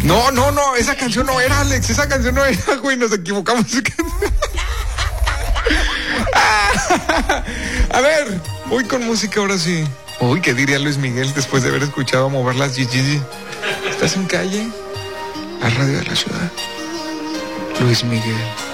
No, esa canción no era, Alex, esa canción no era, güey, nos equivocamos. A ver, voy con música ahora sí. Uy, ¿qué diría Luis Miguel después de haber escuchado mover las Gigi? ¿Estás en calle? A Radio de la Ciudad. Luis Miguel.